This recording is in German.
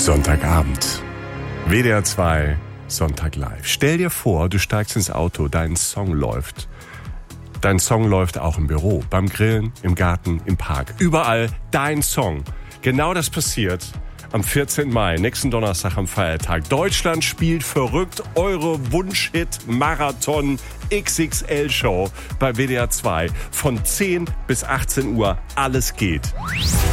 Sonntagabend. WDR 2, Sonntag live. Stell dir vor, du steigst ins Auto, dein Song läuft. Dein Song läuft auch im Büro, beim Grillen, im Garten, im Park. Überall dein Song. Genau das passiert am 14. Mai, nächsten Donnerstag am Feiertag. Deutschland spielt verrückt eure Wunsch-Hit-Marathon XXL-Show bei WDR 2. Von 10 bis 18 Uhr. Alles geht.